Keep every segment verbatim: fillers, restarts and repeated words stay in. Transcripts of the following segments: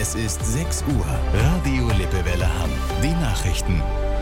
Es ist sechs Uhr. Radio Lippewelle Hamm. Die Nachrichten.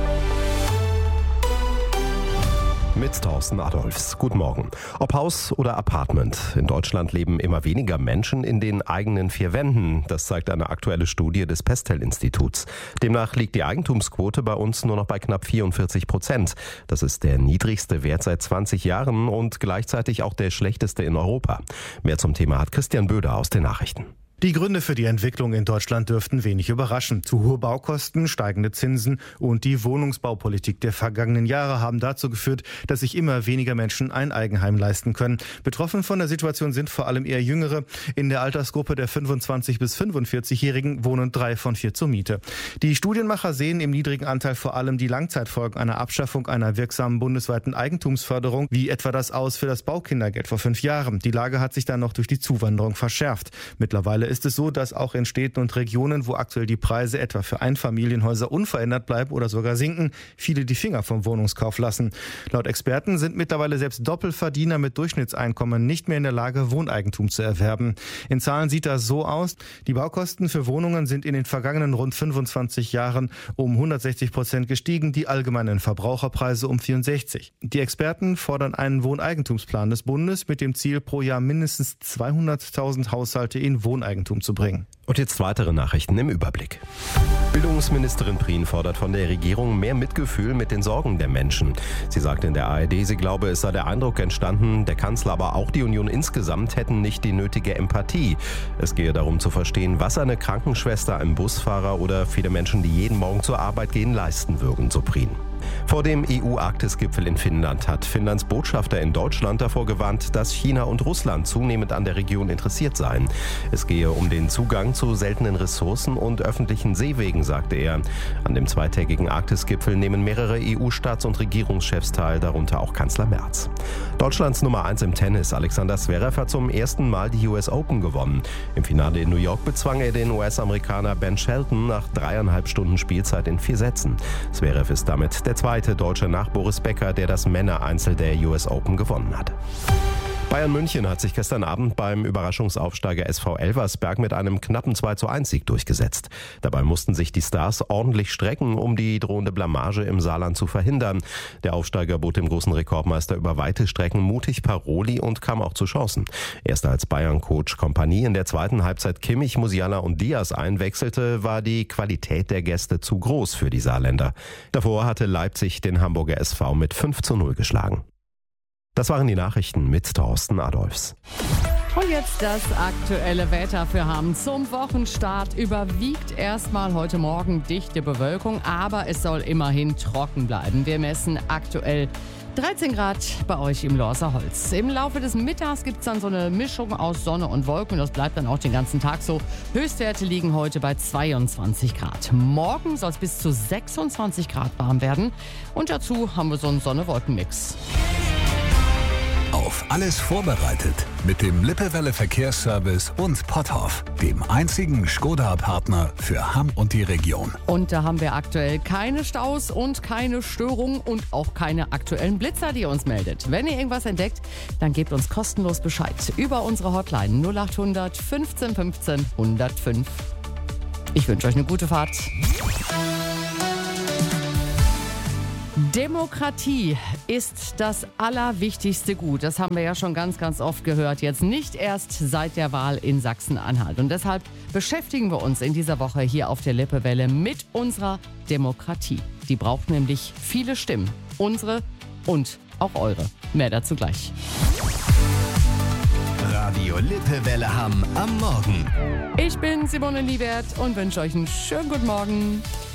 Mit Thorsten Adolfs. Guten Morgen. Ob Haus oder Apartment. In Deutschland leben immer weniger Menschen in den eigenen vier Wänden. Das zeigt eine aktuelle Studie des Pestel-Instituts. Demnach liegt die Eigentumsquote bei uns nur noch bei knapp vierundvierzig Prozent. Das ist der niedrigste Wert seit zwanzig Jahren und gleichzeitig auch der schlechteste in Europa. Mehr zum Thema hat Christian Böder aus den Nachrichten. Die Gründe für die Entwicklung in Deutschland dürften wenig überraschen. Zu hohe Baukosten, steigende Zinsen und die Wohnungsbaupolitik der vergangenen Jahre haben dazu geführt, dass sich immer weniger Menschen ein Eigenheim leisten können. Betroffen von der Situation sind vor allem eher Jüngere. In der Altersgruppe der fünfundzwanzig- bis fünfundvierzig-Jährigen wohnen drei von vier zur Miete. Die Studienmacher sehen im niedrigen Anteil vor allem die Langzeitfolgen einer Abschaffung einer wirksamen bundesweiten Eigentumsförderung, wie etwa das Aus für das Baukindergeld vor fünf Jahren. Die Lage hat sich dann noch durch die Zuwanderung verschärft. Mittlerweile ist es so, dass auch in Städten und Regionen, wo aktuell die Preise etwa für Einfamilienhäuser unverändert bleiben oder sogar sinken, viele die Finger vom Wohnungskauf lassen. Laut Experten sind mittlerweile selbst Doppelverdiener mit Durchschnittseinkommen nicht mehr in der Lage, Wohneigentum zu erwerben. In Zahlen sieht das so aus: Die Baukosten für Wohnungen sind in den vergangenen rund fünfundzwanzig Jahren um hundertsechzig Prozent gestiegen, die allgemeinen Verbraucherpreise um vierundsechzig. Die Experten fordern einen Wohneigentumsplan des Bundes mit dem Ziel, pro Jahr mindestens zweihunderttausend Haushalte in Wohneigentum zu bringen. Und jetzt weitere Nachrichten im Überblick. Bildungsministerin Prien fordert von der Regierung mehr Mitgefühl mit den Sorgen der Menschen. Sie sagte in der A R D, sie glaube, es sei der Eindruck entstanden, der Kanzler, aber auch die Union insgesamt hätten nicht die nötige Empathie. Es gehe darum zu verstehen, was eine Krankenschwester, ein Busfahrer oder viele Menschen, die jeden Morgen zur Arbeit gehen, leisten würden, so Prien. Vor dem E U-Arktis-Gipfel in Finnland hat Finnlands Botschafter in Deutschland davor gewarnt, dass China und Russland zunehmend an der Region interessiert seien. Es gehe um den Zugang zu seltenen Ressourcen und öffentlichen Seewegen, sagte er. An dem zweitägigen Arktis-Gipfel nehmen mehrere E U-Staats- und Regierungschefs teil, darunter auch Kanzler Merz. Deutschlands Nummer eins im Tennis, Alexander Zverev, hat zum ersten Mal die U S Open gewonnen. Im Finale in New York bezwang er den U S-Amerikaner Ben Shelton nach dreieinhalb Stunden Spielzeit in vier Sätzen. Zverev ist damit der zweite Deutsche nach Boris Becker, der das Männereinzel der U S Open gewonnen hat. Bayern München hat sich gestern Abend beim Überraschungsaufsteiger S V Elversberg mit einem knappen zwei zu eins Sieg durchgesetzt. Dabei mussten sich die Stars ordentlich strecken, um die drohende Blamage im Saarland zu verhindern. Der Aufsteiger bot dem großen Rekordmeister über weite Strecken mutig Paroli und kam auch zu Chancen. Erst als Bayern-Coach Kompanie in der zweiten Halbzeit Kimmich, Musiala und Diaz einwechselte, war die Qualität der Gäste zu groß für die Saarländer. Davor hatte Leipzig den Hamburger S V mit fünf zu null geschlagen. Das waren die Nachrichten mit Thorsten Adolfs. Und jetzt das aktuelle Wetter für Hamm. Zum Wochenstart überwiegt erstmal heute Morgen dichte Bewölkung, aber es soll immerhin trocken bleiben. Wir messen aktuell dreizehn Grad bei euch im Lorser Holz. Im Laufe des Mittags gibt es dann so eine Mischung aus Sonne und Wolken. Das bleibt dann auch den ganzen Tag so. Höchstwerte liegen heute bei zweiundzwanzig Grad. Morgen soll es bis zu sechsundzwanzig Grad warm werden. Und dazu haben wir so einen Sonne-Wolken-Mix. Auf alles vorbereitet mit dem Lippewelle Verkehrsservice und Potthoff, dem einzigen Skoda-Partner für Hamm und die Region. Und da haben wir aktuell keine Staus und keine Störungen und auch keine aktuellen Blitzer, die ihr uns meldet. Wenn ihr irgendwas entdeckt, dann gebt uns kostenlos Bescheid über unsere Hotline null acht hundert fünfzehn fünfzehn hundertfünf. Ich wünsche euch eine gute Fahrt. Demokratie ist das allerwichtigste Gut. Das haben wir ja schon ganz, ganz oft gehört. Jetzt nicht erst seit der Wahl in Sachsen-Anhalt. Und deshalb beschäftigen wir uns in dieser Woche hier auf der Lippewelle mit unserer Demokratie. Die braucht nämlich viele Stimmen. Unsere und auch eure. Mehr dazu gleich. Radio Lippewelle Hamm am Morgen. Ich bin Simone Niewert und wünsche euch einen schönen guten Morgen.